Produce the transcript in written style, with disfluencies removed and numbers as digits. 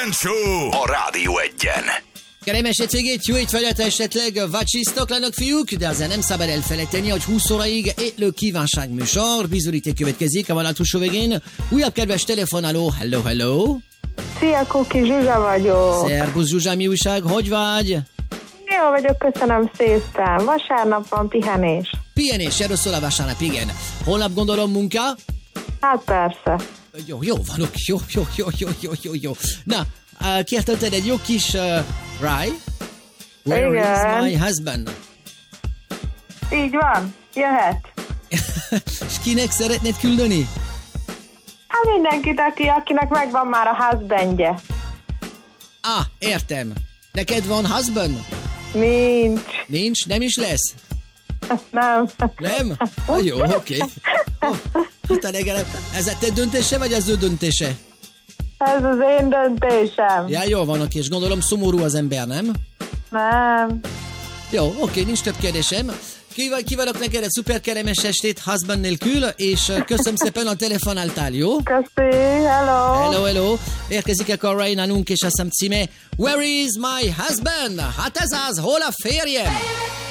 Kejfel Show a Rádió Egyen. Kellemes hétvégét, jó étvágyat, esetleg vacsisztok lennak fiúk, de azért nem szabad elfelejteni, hogy 20 óraig étlő kívánságműsor, bizonyíték következik a vonatúsó végén. Újabb kedves telefonáló, hello. Szia, Kuki, Zsuzsa vagyok. Szerbusz Zsuzsa, mi újság, hogy vagy? Jó vagyok, köszönöm szépen. Vasárnap van pihenés. Pihenés, erről szól a vasárnap, igen. Holnap gondolom munka? Hát persze. Jó van, jó. Na, kértelted egy jó kis Where Igen. is my husband? Így van, jöhet. És kinek szeretnéd küldeni? Hát mindenkit, akinek megvan már a husbandje. Értem. Neked van husband? Nincs. Nincs? Nem is lesz? Nem. Nem? Jó, oké. Hát legalább, ez a te döntése, vagy az ő döntése? Ez az én döntésem. Ja, jó van, oké, és gondolom szomorú az ember, nem? Nem. Jó, oké, nincs több kérdésem. Kívánok neked egy szuper kellemes estét husband nélkül, és köszönöm szépen a telefonáltál, jó? Köszi, hello. Hello. Érkezik a Ray nálunk, és azt hiszem címe Where is my husband? Hát ez az, hol a férjem?